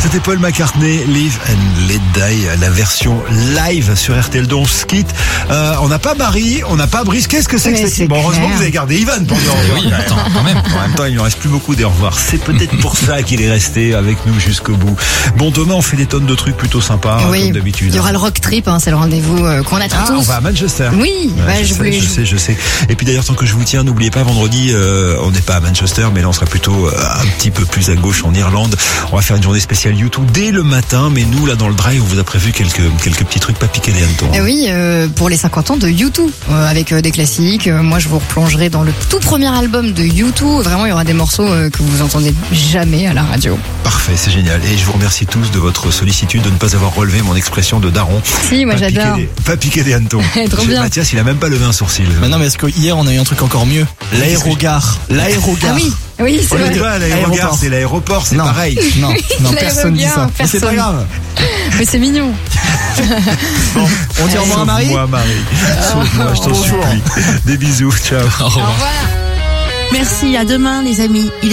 C'était Paul McCartney, Live and Let Die, la version live sur RTL. Donc, quitte. On n'a pas Marie, on n'a pas Brice. Qu'est-ce que c'est que cette équipe? Bon, heureusement que vous avez gardé Ivan pour dire au revoir. Oui, attends, quand même. En même temps, il ne reste plus beaucoup des au revoir. C'est peut-être pour ça qu'il est resté avec nous jusqu'au bout. Bon, demain, on fait des tonnes de trucs plutôt sympas, comme d'habitude. Il y aura le Rock Trip, c'est le rendez-vous qu'on attend tous. On va à Manchester. Oui, je sais. Et puis d'ailleurs, tant que je vous tiens, n'oubliez pas, vendredi, on n'est pas à Manchester, mais là, on sera plutôt un petit peu plus à gauche en Irlande. On va faire une journée spéciale YouTube dès le matin, mais nous, là, dans le drive, on vous a prévu quelques petits trucs pas piqués des hannetons. Oui, pour les 50 ans de U2, avec des classiques. Moi, je vous replongerai dans le tout premier album de U2. Vraiment, il y aura des morceaux que vous entendez jamais à la radio. Parfait, c'est génial. Et je vous remercie tous de votre sollicitude de ne pas avoir relevé mon expression de daron. Si, moi j'adore. Pas piquer des hannetons. Trop bien. Mathias, il a même pas levé un sourcil. Mais non, mais est-ce que hier on a eu un truc encore mieux? L'aérogare. Ah oui, c'est vrai. Pas l'aérogare, c'est l'aéroport, c'est pareil. Non, personne dit ça. Mais c'est pas grave. Mais c'est mignon. Bon, on dit au revoir à Marie. Sauve-moi, Marie. Sauve-moi, je t'en supplie. Des bisous, ciao. Au revoir. Merci, à demain les amis.